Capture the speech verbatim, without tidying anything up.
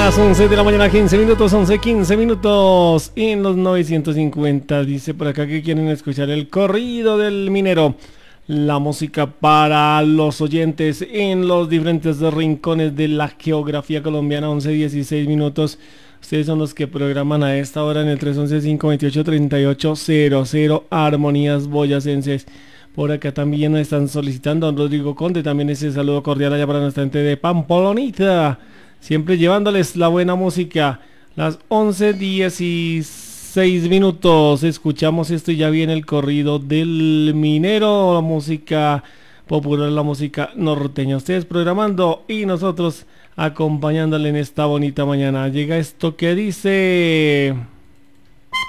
las once de la mañana, quince minutos, once, quince minutos en los novecientos cincuenta. Dice por acá que quieren escuchar el corrido del minero. La música para los oyentes en los diferentes rincones de la geografía colombiana. Once, dieciséis minutos. Ustedes son los que programan a esta hora en el tres once, cinco veintiocho, treinta y ocho cero cero. Armonías boyacenses. Por acá también nos están solicitando a Rodrigo Conde. También ese saludo cordial allá para nuestra gente de Pamplonita. Siempre llevándoles la buena música. Las once dieciséis minutos. Escuchamos esto y ya viene el corrido del minero. La música popular, la música norteña. Ustedes programando y nosotros acompañándole en esta bonita mañana. Llega esto que dice...